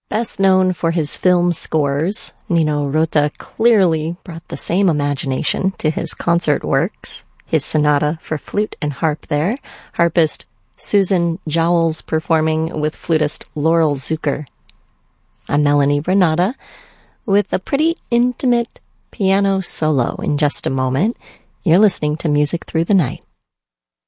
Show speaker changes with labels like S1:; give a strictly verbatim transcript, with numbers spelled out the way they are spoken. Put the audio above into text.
S1: Best known for his film scores, Nino Rota clearly brought the same imagination to his concert works. His sonata for flute and harp there, harpist Susan Jowls performing with flutist Laurel Zucker. I'm Melanie Renata with a pretty intimate piano solo in just a moment. You're listening to Music Through the Night.